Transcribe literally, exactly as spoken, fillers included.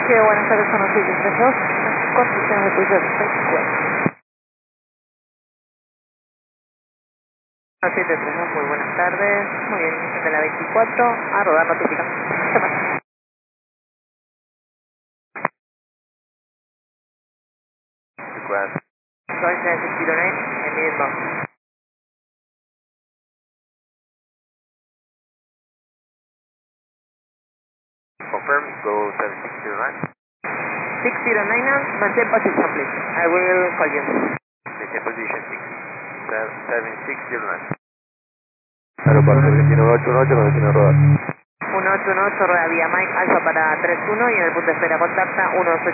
Sí, buenas tardes, son los siete tres dos, condiciones de tuyo veinticuatro. siete tres dos, muy buenas tardes, muy bien, inicio de la veinticuatro, a rodar notificación. ¿Qué pasa? Request. Soy seis cero nueve, en mi inbox. Confirm, go seven six zero nine. six zero nine, maintain position please. I will call you. Maintain position six seven six zero nine. Aeropuerto Argentino uno ocho uno ocho, condiciones de rodar. uno ocho uno ocho, rueda vía Mike, alfa para tres uno y en el punto de espera contacta uno ocho.